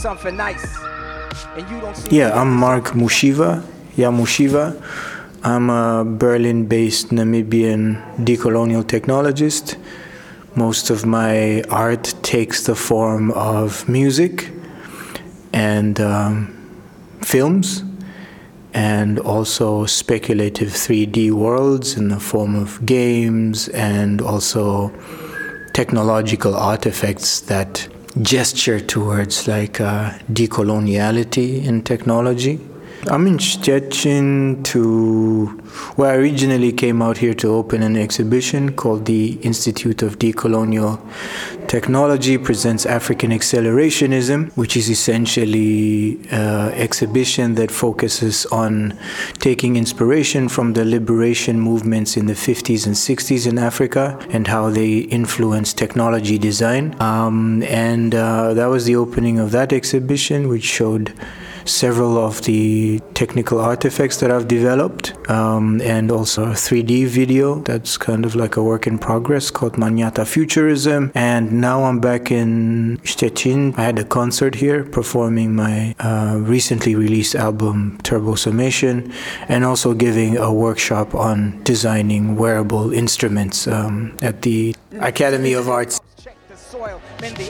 something nice. And you don't see. Yeah, I'm Mark Mushiva. Mushiva. I'm a Berlin-based Namibian decolonial technologist. Most of my art takes the form of music and films, and also speculative 3D worlds in the form of games, and also technological artifacts that gesture towards like decoloniality in technology. I'm in Szczecin where I originally came out here to open an exhibition called the Institute of Decolonial Technology Presents African Accelerationism, which is essentially an exhibition that focuses on taking inspiration from the liberation movements in the 50s and 60s in Africa and how they influenced technology design. That was the opening of that exhibition, which showed several of the technical artifacts that I've developed, and also a 3D video that's kind of like a work in progress called Manyata Futurism. And now I'm back in Szczecin. I had a concert here performing my recently released album Turbo Summation, and also giving a workshop on designing wearable instruments at the Academy of Arts. Check the soil, mend the